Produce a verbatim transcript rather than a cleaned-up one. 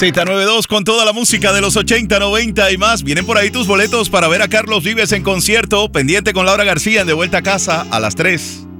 Z noventa y dos con toda la música de los ochenta, noventa y más. Vienen por ahí tus boletos para ver a Carlos Vives en concierto. Pendiente con Laura García en De Vuelta a Casa a las tres.